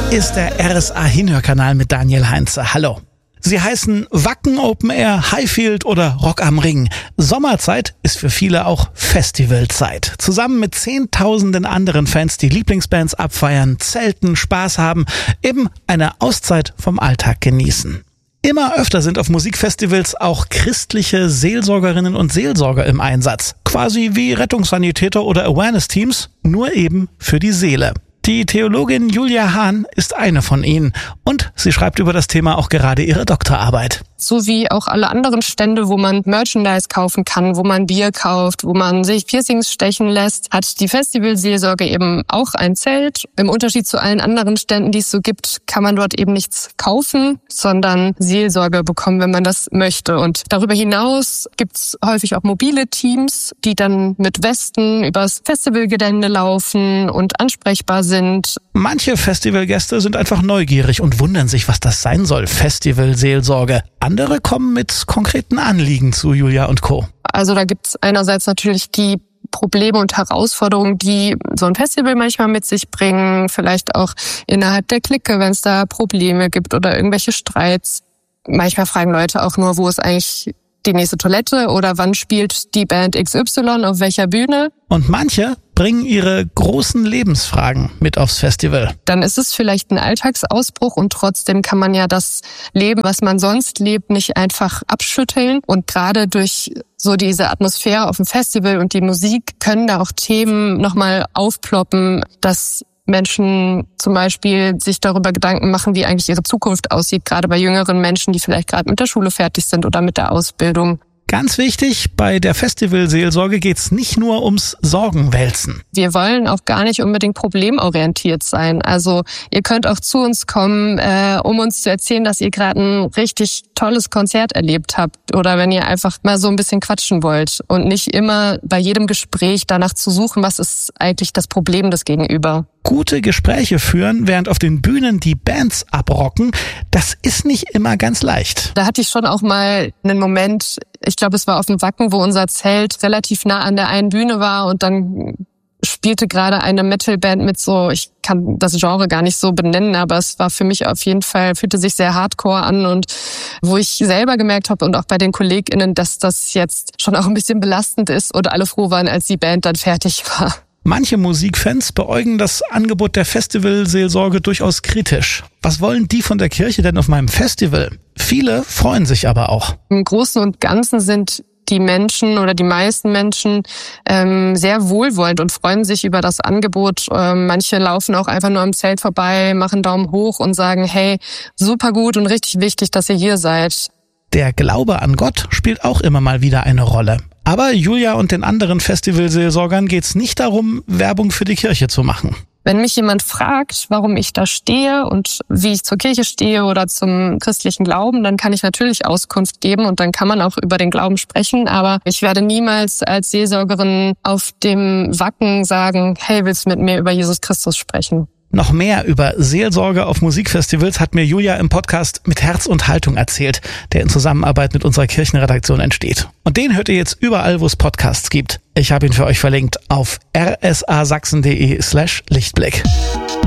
ist der RSA-Hinhörkanal mit Daniel Heinze. Hallo. Sie heißen Wacken Open Air, Highfield oder Rock am Ring. Sommerzeit ist für viele auch Festivalzeit. Zusammen mit Zehntausenden anderen Fans die Lieblingsbands abfeiern, zelten, Spaß haben, eben eine Auszeit vom Alltag genießen. Immer öfter sind auf Musikfestivals auch christliche Seelsorgerinnen und Seelsorger im Einsatz. Quasi wie Rettungssanitäter oder Awareness-Teams, nur eben für die Seele. Die Theologin Julia Hahn ist eine von ihnen und sie schreibt über das Thema auch gerade ihre Doktorarbeit. So wie auch alle anderen Stände, wo man Merchandise kaufen kann, wo man Bier kauft, wo man sich Piercings stechen lässt, hat die Festivalseelsorge eben auch ein Zelt. Im Unterschied zu allen anderen Ständen, die es so gibt, kann man dort eben nichts kaufen, sondern Seelsorge bekommen, wenn man das möchte. Und darüber hinaus gibt's häufig auch mobile Teams, die dann mit Westen übers Festivalgelände laufen und ansprechbar sind. Manche Festivalgäste sind einfach neugierig und wundern sich, was das sein soll, Festivalseelsorge. Andere kommen mit konkreten Anliegen zu Julia und Co. Also da gibt's einerseits natürlich die Probleme und Herausforderungen, die so ein Festival manchmal mit sich bringen, vielleicht auch innerhalb der Clique, wenn es da Probleme gibt oder irgendwelche Streits. Manchmal fragen Leute auch nur, wo ist eigentlich die nächste Toilette oder wann spielt die Band XY auf welcher Bühne. Und manche bringen ihre großen Lebensfragen mit aufs Festival. Dann ist es vielleicht ein Alltagsausbruch und trotzdem kann man ja das Leben, was man sonst lebt, nicht einfach abschütteln. Und gerade durch so diese Atmosphäre auf dem Festival und die Musik können da auch Themen nochmal aufploppen, dass Menschen zum Beispiel sich darüber Gedanken machen, wie eigentlich ihre Zukunft aussieht, gerade bei jüngeren Menschen, die vielleicht gerade mit der Schule fertig sind oder mit der Ausbildung. Ganz wichtig, bei der Festivalseelsorge geht's nicht nur ums Sorgenwälzen. Wir wollen auch gar nicht unbedingt problemorientiert sein. Also ihr könnt auch zu uns kommen, um uns zu erzählen, dass ihr gerade ein richtig tolles Konzert erlebt habt oder wenn ihr einfach mal so ein bisschen quatschen wollt und nicht immer bei jedem Gespräch danach zu suchen, was ist eigentlich das Problem des Gegenüber. Gute Gespräche führen, während auf den Bühnen die Bands abrocken, das ist nicht immer ganz leicht. Da hatte ich schon auch mal einen Moment, ich glaube, es war auf dem Wacken, wo unser Zelt relativ nah an der einen Bühne war und dann spielte gerade eine Metalband mit so, ich kann das Genre gar nicht so benennen, aber es war für mich auf jeden Fall, fühlte sich sehr hardcore an und wo ich selber gemerkt habe und auch bei den KollegInnen, dass das jetzt schon auch ein bisschen belastend ist und alle froh waren, als die Band dann fertig war. Manche Musikfans beäugen das Angebot der Festivalseelsorge durchaus kritisch. Was wollen die von der Kirche denn auf meinem Festival? Viele freuen sich aber auch. Im Großen und Ganzen sind die Menschen oder die meisten Menschen sehr wohlwollend und freuen sich über das Angebot. Manche laufen auch einfach nur am Zelt vorbei, machen Daumen hoch und sagen, hey, super gut und richtig wichtig, dass ihr hier seid. Der Glaube an Gott spielt auch immer mal wieder eine Rolle. Aber Julia und den anderen Festivalseelsorgern geht's nicht darum, Werbung für die Kirche zu machen. Wenn mich jemand fragt, warum ich da stehe und wie ich zur Kirche stehe oder zum christlichen Glauben, dann kann ich natürlich Auskunft geben und dann kann man auch über den Glauben sprechen. Aber ich werde niemals als Seelsorgerin auf dem Wacken sagen, hey, willst du mit mir über Jesus Christus sprechen? Noch mehr über Seelsorge auf Musikfestivals hat mir Julia im Podcast Mit Herz und Haltung erzählt, der in Zusammenarbeit mit unserer Kirchenredaktion entsteht. Und den hört ihr jetzt überall, wo es Podcasts gibt. Ich habe ihn für euch verlinkt auf rsasachsen.de/Lichtblick.